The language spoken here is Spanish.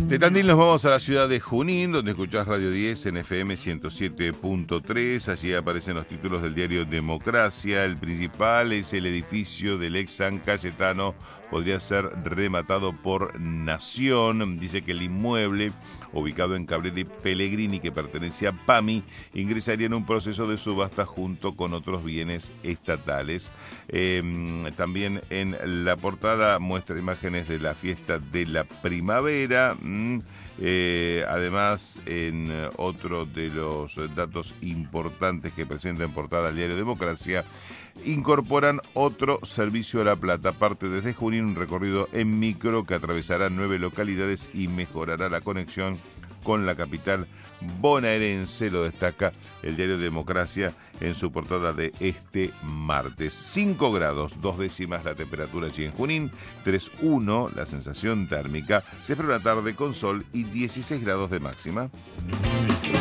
De Tandil nos vamos a la ciudad de Junín, donde escuchás Radio 10 en FM 107.3. Allí aparecen los títulos del diario Democracia. El principal es el edificio del ex San Cayetano. Podría ser rematado por Nación. Dice que el inmueble, ubicado en Cabrera y Pellegrini, que pertenece a PAMI, ingresaría en un proceso de subasta junto con otros bienes estatales. También en la portada muestra imágenes de la fiesta de la primavera. Además, en otro de los datos importantes que presenta en portada el diario Democracia, incorporan otro servicio a La Plata. Parte desde Junín un recorrido en micro que atravesará 9 localidades y mejorará la conexión con la capital bonaerense, lo destaca el diario Democracia en su portada de este martes. 5 grados, 2 décimas la temperatura allí en Junín, 3,1 la sensación térmica, se espera una tarde con sol y 16 grados de máxima.